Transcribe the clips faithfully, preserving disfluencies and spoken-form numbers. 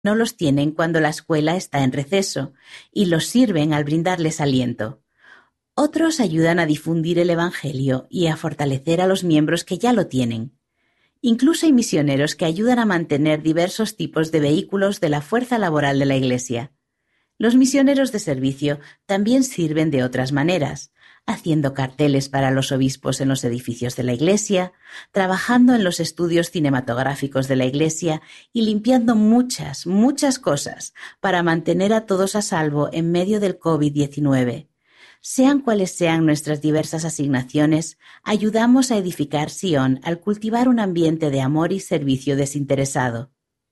no los tienen cuando la escuela está en receso y los sirven al brindarles aliento. Otros ayudan a difundir el Evangelio y a fortalecer a los miembros que ya lo tienen. Incluso hay misioneros que ayudan a mantener diversos tipos de vehículos de la fuerza laboral de la Iglesia. Los misioneros de servicio también sirven de otras maneras, haciendo carteles para los obispos en los edificios de la Iglesia, trabajando en los estudios cinematográficos de la Iglesia y limpiando muchas, muchas cosas para mantener a todos a salvo en medio del COVID diecinueve. Sean cuales sean nuestras diversas asignaciones, ayudamos a edificar Sion al cultivar un ambiente de amor y servicio desinteresado.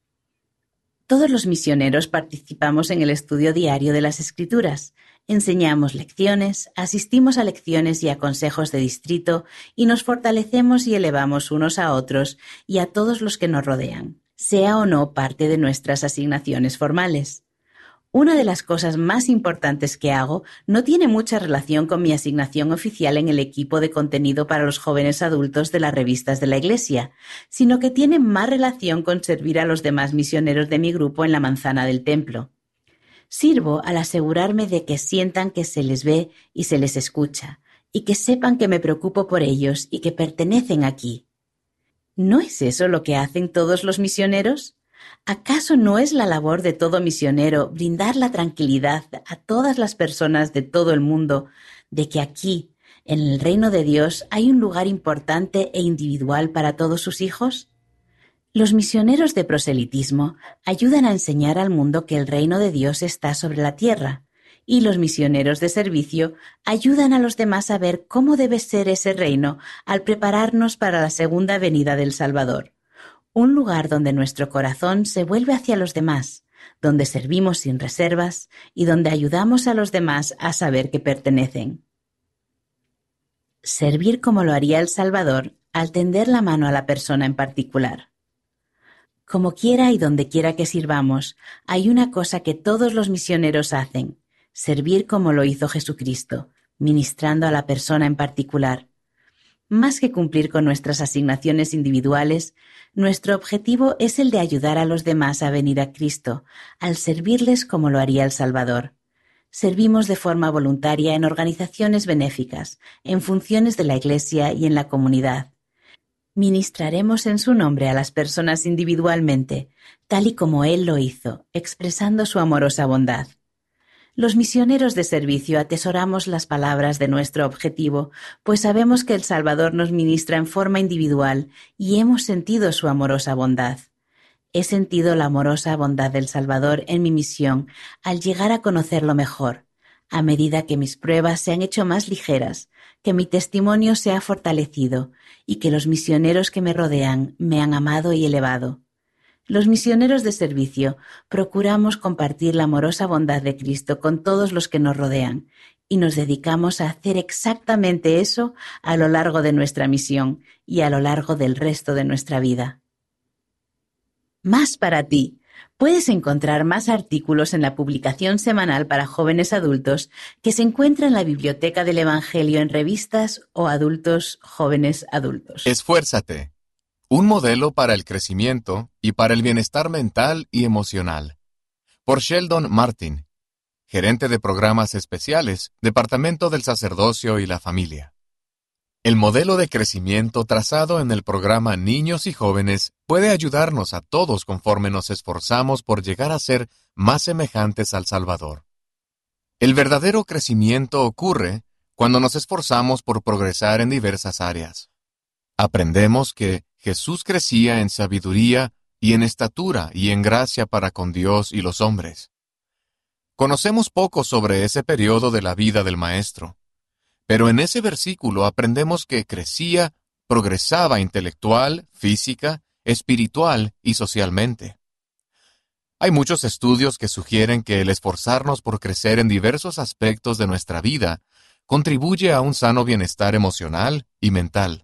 Todos los misioneros participamos en el estudio diario de las Escrituras, enseñamos lecciones, asistimos a lecciones y a consejos de distrito y nos fortalecemos y elevamos unos a otros y a todos los que nos rodean, sea o no parte de nuestras asignaciones formales. Una de las cosas más importantes que hago no tiene mucha relación con mi asignación oficial en el equipo de contenido para los jóvenes adultos de las revistas de la Iglesia, sino que tiene más relación con servir a los demás misioneros de mi grupo en la manzana del templo. Sirvo al asegurarme de que sientan que se les ve y se les escucha, y que sepan que me preocupo por ellos y que pertenecen aquí. ¿No es eso lo que hacen todos los misioneros? ¿Acaso no es la labor de todo misionero brindar la tranquilidad a todas las personas de todo el mundo de que aquí, en el reino de Dios, hay un lugar importante e individual para todos sus hijos? Los misioneros de proselitismo ayudan a enseñar al mundo que el reino de Dios está sobre la tierra, y los misioneros de servicio ayudan a los demás a ver cómo debe ser ese reino al prepararnos para la segunda venida del Salvador. Un lugar donde nuestro corazón se vuelve hacia los demás, donde servimos sin reservas y donde ayudamos a los demás a saber que pertenecen. Servir como lo haría el Salvador al tender la mano a la persona en particular. Como quiera y donde quiera que sirvamos, hay una cosa que todos los misioneros hacen, servir como lo hizo Jesucristo, ministrando a la persona en particular. Más que cumplir con nuestras asignaciones individuales, nuestro objetivo es el de ayudar a los demás a venir a Cristo, al servirles como lo haría el Salvador. Servimos de forma voluntaria en organizaciones benéficas, en funciones de la Iglesia y en la comunidad. Ministraremos en su nombre a las personas individualmente, tal y como Él lo hizo, expresando su amorosa bondad. Los misioneros de servicio atesoramos las palabras de nuestro objetivo, pues sabemos que el Salvador nos ministra en forma individual y hemos sentido su amorosa bondad. He sentido la amorosa bondad del Salvador en mi misión al llegar a conocerlo mejor, a medida que mis pruebas se han hecho más ligeras, que mi testimonio se ha fortalecido y que los misioneros que me rodean me han amado y elevado. Los misioneros de servicio procuramos compartir la amorosa bondad de Cristo con todos los que nos rodean y nos dedicamos a hacer exactamente eso a lo largo de nuestra misión y a lo largo del resto de nuestra vida. Más para ti. Puedes encontrar más artículos en la publicación semanal para jóvenes adultos que se encuentra en la Biblioteca del Evangelio en revistas o adultos jóvenes adultos. Esfuérzate. Un modelo para el crecimiento y para el bienestar mental y emocional. Por Sheldon Martin, gerente de programas especiales, Departamento del Sacerdocio y la Familia. El modelo de crecimiento trazado en el programa Niños y Jóvenes puede ayudarnos a todos conforme nos esforzamos por llegar a ser más semejantes al Salvador. El verdadero crecimiento ocurre cuando nos esforzamos por progresar en diversas áreas. Aprendemos que Jesús crecía en sabiduría y en estatura y en gracia para con Dios y los hombres. Conocemos poco sobre ese periodo de la vida del Maestro, pero en ese versículo aprendemos que crecía, progresaba intelectual, física, espiritual y socialmente. Hay muchos estudios que sugieren que el esforzarnos por crecer en diversos aspectos de nuestra vida contribuye a un sano bienestar emocional y mental.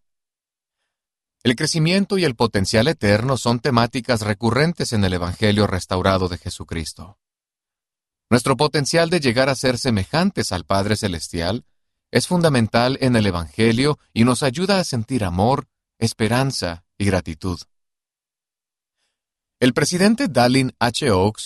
El crecimiento y el potencial eterno son temáticas recurrentes en el Evangelio restaurado de Jesucristo. Nuestro potencial de llegar a ser semejantes al Padre Celestial es fundamental en el Evangelio y nos ayuda a sentir amor, esperanza y gratitud. El presidente Dallin H. Oaks